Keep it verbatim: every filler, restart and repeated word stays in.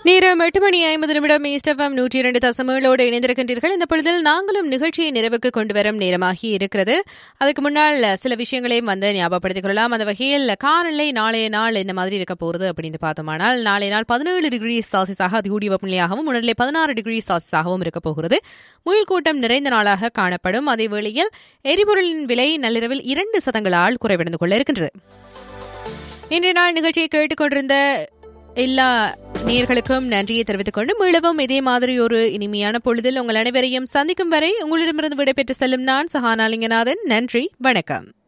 நேரம் எட்டு மணி ஐம்பது நிமிடம் ஈஸ்டஃபம் நூற்றி இரண்டு தசமங்களோடு இணைந்திருக்கின்றீர்கள். இந்த பொழுதில் நாங்களும் நிகழ்ச்சியை நிறைவுக்கு கொண்டு வரும் நேரமாகி இருக்கிறது. அதுக்கு முன்னால் சில விஷயங்களையும் வந்து ஞாபகப்படுத்திக் கொள்ளலாம். அந்த வகையில் காரநிலை நாளைய நாள் என்ன மாதிரி இருக்க போகிறது அப்படின்னு பார்த்தோமானால், நாளைய நாள் பதினேழு டிகிரி செல்சியஸாக அதிகூடிய வெப்பநிலையாகவும் உணர்நிலை பதினாறு டிகிரி செல்சியஸாகவும் இருக்க போகிறது. முயல் கூட்டம் நிறைந்த நாளாக காணப்படும். அதே வேளையில் எரிபொருளின் விலை நள்ளிரவில் இரண்டு சதங்களால் குறைவடைந்து கொள்ள இருக்கின்றது. இன்றைய நாள் நிகழ்ச்சியை கேட்டுக்கொண்டிருந்த எல்லா நேயர்களுக்கும் நன்றியை தெரிவித்துக் கொண்டு மீளவும் இதே மாதிரி ஒரு இனிமையான பொழுதில் உங்கள் அனைவரையும் சந்திக்கும் வரை உங்களிடமிருந்து விடைபெற்று செல்லும் நான் சஹானா லிங்கநாதன். நன்றி, வணக்கம்.